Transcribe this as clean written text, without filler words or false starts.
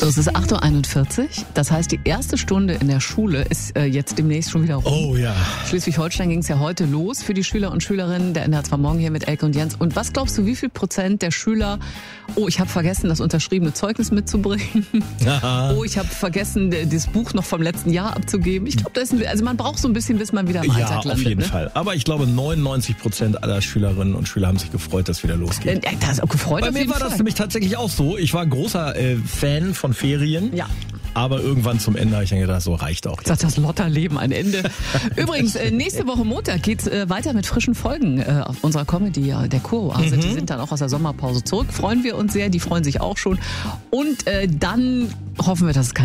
So, es ist 8.41 Uhr. Das heißt, die erste Stunde in der Schule ist jetzt demnächst schon wieder rum. Oh ja. Schleswig-Holstein ging es ja heute los für die Schüler und Schülerinnen. Der NDR 2 Morgen hier mit Elke und Jens. Und was glaubst du, wie viel Prozent der Schüler, oh, ich habe vergessen, das unterschriebene Zeugnis mitzubringen. Aha. Oh, ich habe vergessen, das Buch noch vom letzten Jahr abzugeben. Ich glaube, also man braucht so ein bisschen, bis man wieder im Alltag landet. Ja, auf jeden ne? Fall. Aber ich glaube, 99% aller Schülerinnen und Schüler haben sich gefreut, dass wieder losgeht. Da ist auch gefreut. Bei auf mir jeden war das Fall. nämlich tatsächlich auch so. Ich war großer Fan von Ferien. Ja. Aber irgendwann zum Ende habe ich dann gedacht, so reicht auch. Sagt das Lotterleben ein Ende. Übrigens, nächste Woche Montag geht's weiter mit frischen Folgen auf unserer Comedy, der Kuroase. Die sind dann auch aus der Sommerpause zurück. Freuen wir uns sehr, die freuen sich auch schon. Und dann hoffen wir, dass es keine